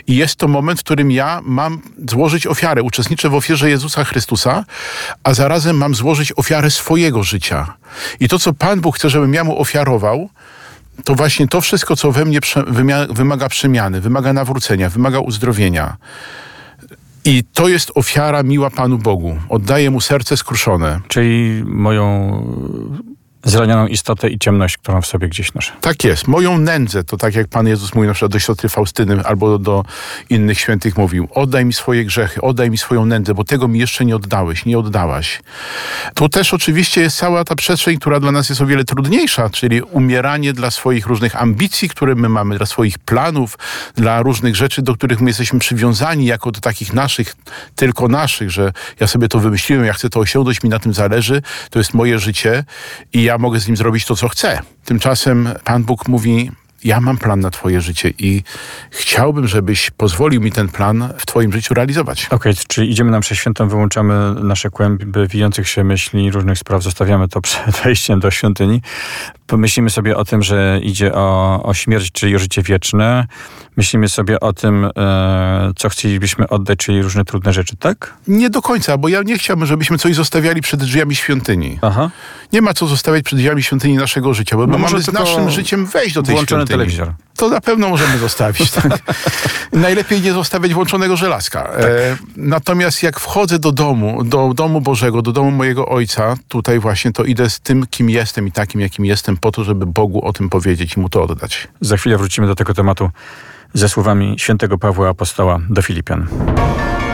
i jest to moment, w którym ja mam złożyć ofiarę. Uczestniczę w ofierze Jezusa Chrystusa, a zarazem mam złożyć ofiarę swojego życia. I to, co Pan Bóg chce, żebym ja Mu ofiarował, to właśnie to wszystko, co we mnie wymaga przemiany, wymaga nawrócenia, wymaga uzdrowienia. I to jest ofiara miła Panu Bogu. Oddaję Mu serce skruszone. Czyli moją zranioną istotę i ciemność, którą w sobie gdzieś noszę. Tak jest. Moją nędzę, to tak jak Pan Jezus mówił na przykład do siostry Faustyny albo do innych świętych mówił, oddaj mi swoje grzechy, oddaj mi swoją nędzę, bo tego mi jeszcze nie oddałeś, nie oddałaś. Tu też oczywiście jest cała ta przestrzeń, która dla nas jest o wiele trudniejsza, czyli umieranie dla swoich różnych ambicji, które my mamy, dla swoich planów, dla różnych rzeczy, do których my jesteśmy przywiązani jako do takich naszych, tylko naszych, że ja sobie to wymyśliłem, ja chcę to osiągnąć, mi na tym zależy, to jest moje życie i ja mogę z nim zrobić to, co chcę. Tymczasem Pan Bóg mówi, ja mam plan na twoje życie i chciałbym, żebyś pozwolił mi ten plan w twoim życiu realizować. Okej, czyli idziemy na mszę świętą, wyłączamy nasze kłęby wijących się myśli, różnych spraw, zostawiamy to przed wejściem do świątyni. Pomyślimy sobie o tym, że idzie o śmierć, czyli o życie wieczne. Myślimy sobie o tym, co chcielibyśmy oddać, czyli różne trudne rzeczy, tak? Nie do końca, bo ja nie chciałbym, żebyśmy coś zostawiali przed drzwiami świątyni. Aha. Nie ma co zostawiać przed drzwiami świątyni naszego życia, bo my mamy z naszym życiem wejść do tej włączony świątyni. Telewizor. To na pewno możemy zostawić. Tak? Najlepiej nie zostawiać włączonego żelazka. Tak. Natomiast jak wchodzę do domu Bożego, do domu mojego Ojca, tutaj właśnie to idę z tym, kim jestem i takim, jakim jestem, po to, żeby Bogu o tym powiedzieć i Mu to oddać. Za chwilę wrócimy do tego tematu ze słowami świętego Pawła Apostoła do Filipian.